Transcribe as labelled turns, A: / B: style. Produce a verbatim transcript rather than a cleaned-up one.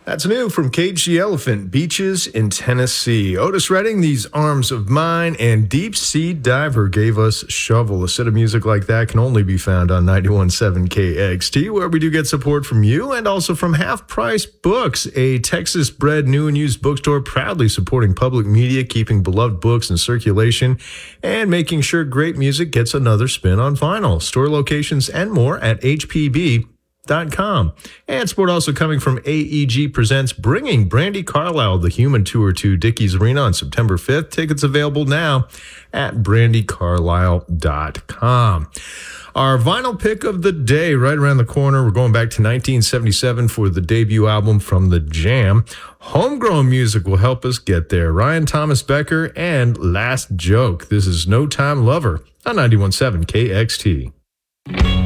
A: That's new from Cage the Elephant, Beaches in Tennessee. Otis Redding, These Arms of Mine, and Deep Sea Diver gave us Shovel. A set of music like that can only be found on ninety-one point seven K X T, where we do get support from you and also from Half Price Books, a Texas-bred new and used bookstore proudly supporting public media, keeping beloved books in circulation, and making sure great music gets another spin on vinyl. Store locations and more at H P B dot com. And support also coming from A E G Presents, bringing Brandi Carlile the Human Tour to Dickies Arena on September fifth. Tickets available now at brandi carlile dot com. Our vinyl pick of the day, right around the corner. We're going back to nineteen seventy-seven for the debut album from The Jam. Homegrown music will help us get there. Ryan Thomas Becker and Last Joke. This is No Time Lover on ninety-one point seven K X T.